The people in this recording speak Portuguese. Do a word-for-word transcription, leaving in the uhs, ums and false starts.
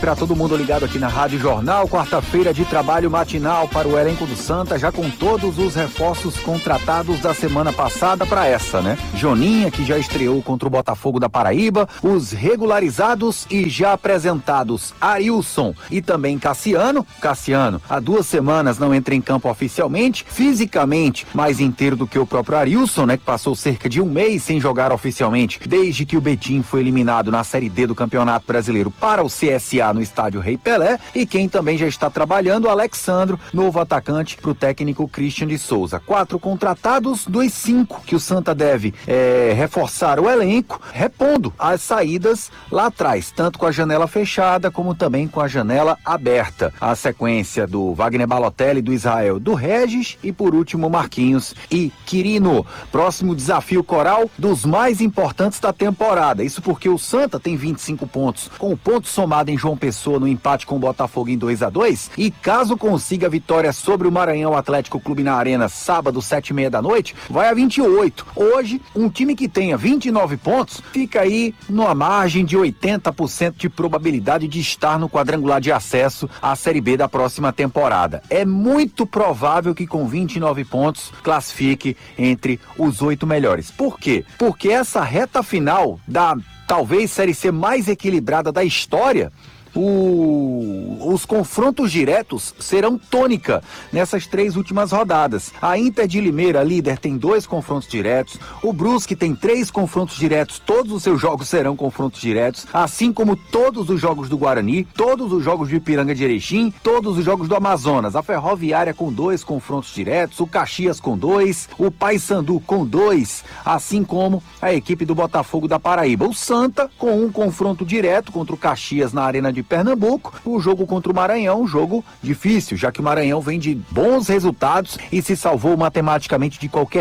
Para todo mundo ligado aqui na Rádio Jornal, quarta-feira de trabalho matinal para o elenco do Santa, já com todos os reforços contratados da semana passada para essa, né? Joninha, que já estreou contra o Botafogo da Paraíba, os regularizados e já apresentados Arilson e também Cassiano. Cassiano, há duas semanas não entra em campo oficialmente, fisicamente mais inteiro do que o próprio Arilson, né? Que passou cerca de um mês sem jogar oficialmente, desde que o Betim foi eliminado na Série D do Campeonato Brasileiro para o C S A no estádio Rei Pelé, e quem também já está trabalhando, Alexandro, novo atacante para o técnico Christian de Souza. Quatro contratados dos cinco que o Santa deve é, reforçar o elenco, repondo as saídas lá atrás, tanto com a janela fechada como também com a janela aberta. A sequência do Wagner Balotelli, do Israel, do Regis e por último Marquinhos e Quirino. Próximo desafio coral dos mais importantes da temporada. Isso porque o Santa tem vinte e cinco pontos, com o ponto somado em João Pessoa no empate com o Botafogo em dois a dois, e caso consiga a vitória sobre o Maranhão Atlético Clube na Arena sábado, sete e meia da noite, vai a vinte e oito. Hoje, um time que tenha vinte e nove pontos fica aí numa margem de oitenta por cento de probabilidade de estar no quadrangular de acesso à Série B da próxima temporada. É muito provável que com vinte e nove pontos classifique entre os oito melhores. Por quê? Porque essa reta final da talvez Série C mais equilibrada da história, O, os confrontos diretos serão tônica nessas três últimas rodadas. A Inter de Limeira, líder, tem dois confrontos diretos. O Brusque tem três confrontos diretos. Todos os seus jogos serão confrontos diretos, assim como todos os jogos do Guarani, todos os jogos do Ipiranga de Erechim, todos os jogos do Amazonas. A Ferroviária com dois confrontos diretos, o Caxias com dois, o Paysandu com dois, assim como a equipe do Botafogo da Paraíba. O Santa com um confronto direto contra o Caxias na Arena de Pernambuco. O jogo contra o Maranhão, um jogo difícil, já que o Maranhão vem de bons resultados e se salvou matematicamente de qualquer